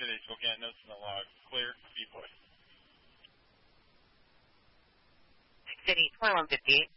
City, Spokane, notes in the log. Clear, Speedway. City, 2158.